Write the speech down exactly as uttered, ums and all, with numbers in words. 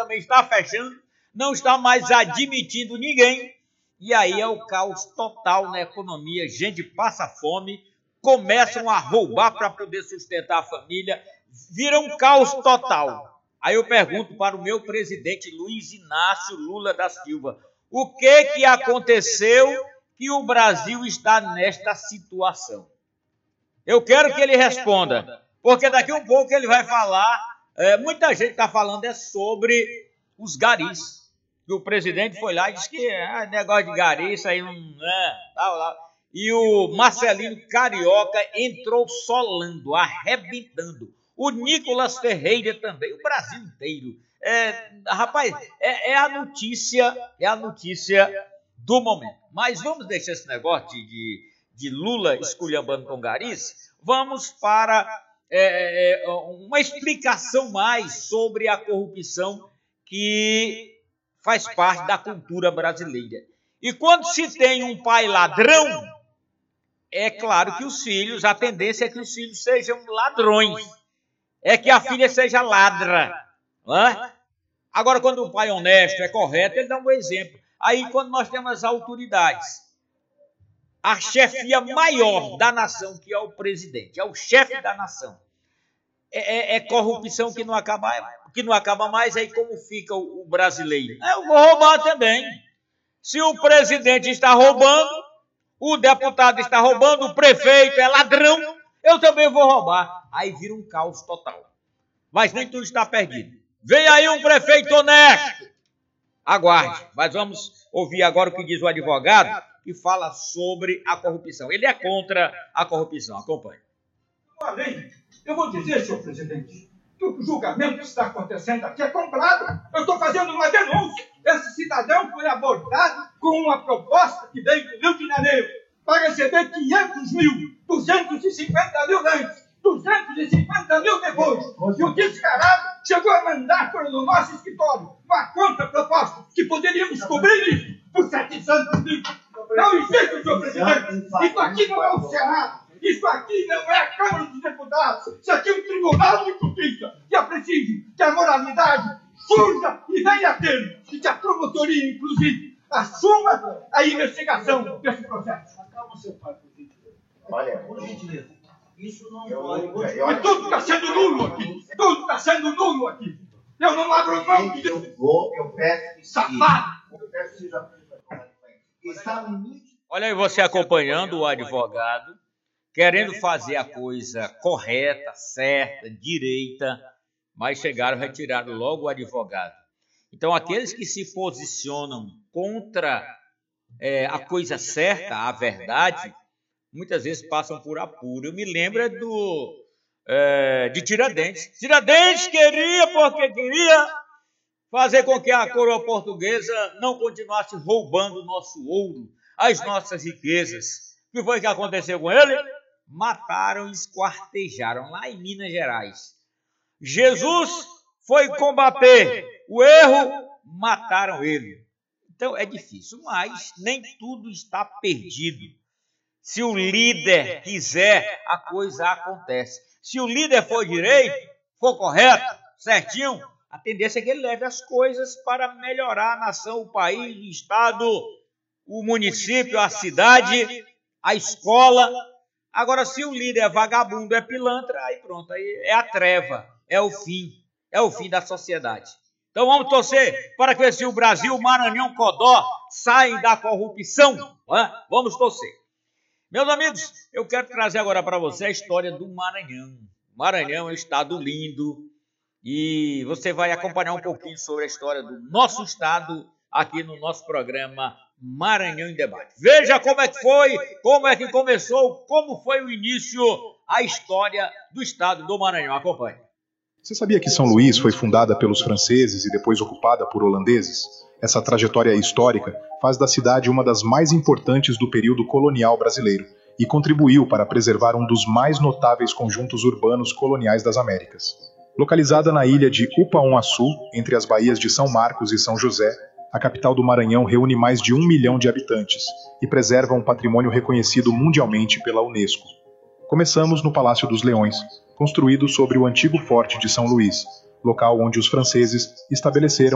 também está fechando, não está mais admitindo ninguém, e aí é o caos total na economia. Gente passa fome, começam a roubar para poder sustentar a família, vira um caos total. Aí eu pergunto para o meu presidente Luiz Inácio Lula da Silva, o que que aconteceu que o Brasil está nesta situação? Eu quero que ele responda, porque daqui a um pouco ele vai falar, é, muita gente está falando é sobre os garis, que o presidente foi lá e disse que é negócio de gari, isso aí não é, tal, lá. E o Marcelino Carioca entrou solando, arrebentando. O Nicolas Ferreira também, o Brasil inteiro. É, rapaz, é, é a notícia, é a notícia do momento. Mas vamos deixar esse negócio de, de, de Lula esculhambando com garis. Vamos para é, é, uma explicação mais sobre a corrupção que faz parte da cultura brasileira. E quando se tem um pai ladrão, é claro que os filhos, a tendência é que os filhos sejam ladrões. É que a filha seja ladra. Não é? Agora, quando o pai é honesto, é correto, ele dá um exemplo. Aí, quando nós temos as autoridades, a chefia maior da nação, que é o presidente, é o chefe da nação, é, é, é corrupção que não, acaba, que não acaba mais, aí como fica o, o brasileiro? Eu vou roubar também. Se o presidente está roubando, o deputado está roubando, o prefeito é ladrão, eu também vou roubar. Aí vira um caos total. Mas nem tudo está perdido. Vem aí um prefeito honesto. Aguarde. Mas vamos ouvir agora o que diz o advogado, que fala sobre a corrupção. Ele é contra a corrupção. Acompanhe. Além, eu vou dizer, senhor presidente, que o julgamento que está acontecendo aqui é comprado. Eu estou fazendo uma denúncia. Esse cidadão foi abordado com uma proposta que veio do Rio de Janeiro para receber quinhentos mil, duzentos e cinquenta mil antes, duzentos e cinquenta mil depois. E o descarado chegou a mandar para o nosso escritório uma conta proposta que poderíamos cobrir isso por setecentos mil. Não existe, senhor presidente. Isso aqui não é o Senado. Isso aqui não é a Câmara dos Deputados. Isso aqui é um tribunal de justiça. Que é preciso que a moralidade surja e venha a termo. E que a promotoria, inclusive, assuma a investigação desse processo. Acalma seu pai, por gentileza. Olha, por gentileza. Isso não pode. Mas tudo está sendo nulo aqui. Tudo está sendo nulo aqui. Eu não abro mão de... Eu vou, eu peço que safado. Eu peço que seja... Está no limite. Olha aí você acompanhando o advogado, querendo fazer a coisa correta, certa, direita, mas chegaram, retiraram logo o advogado. Então, aqueles que se posicionam contra é, a coisa certa, a verdade, muitas vezes passam por apuro. Eu me lembro do, é, de Tiradentes. Tiradentes queria, porque queria fazer com que a coroa portuguesa não continuasse roubando o nosso ouro, as nossas riquezas. O que foi que aconteceu com ele? Mataram e esquartejaram lá em Minas Gerais. Jesus foi combater o erro, mataram ele. Então é difícil, mas nem tudo está perdido. Se o líder quiser, a coisa acontece. Se o líder for direito, for correto, certinho, a tendência é que ele leve as coisas para melhorar a nação, o país, o estado, o município, a cidade, a escola. Agora, se o líder é vagabundo, é pilantra, aí pronto, aí é a treva, é o fim, é o fim da sociedade. Então vamos torcer para que se o Brasil, o Maranhão, Codó saem da corrupção, né? Vamos torcer. Meus amigos, eu quero trazer agora para você a história do Maranhão. O Maranhão é um estado lindo e você vai acompanhar um pouquinho sobre a história do nosso estado aqui no nosso programa Maranhão em Debate. Veja como é que foi, como é que começou, como foi o início, a história do estado do Maranhão. Acompanhe. Você sabia que São Luís foi fundada pelos franceses e depois ocupada por holandeses? Essa trajetória histórica faz da cidade uma das mais importantes do período colonial brasileiro e contribuiu para preservar um dos mais notáveis conjuntos urbanos coloniais das Américas. Localizada na ilha de Upaon-Açu, entre as baías de São Marcos e São José, a capital do Maranhão reúne mais de um milhão de habitantes e preserva um patrimônio reconhecido mundialmente pela Unesco. Começamos no Palácio dos Leões, construído sobre o antigo forte de São Luís, local onde os franceses estabeleceram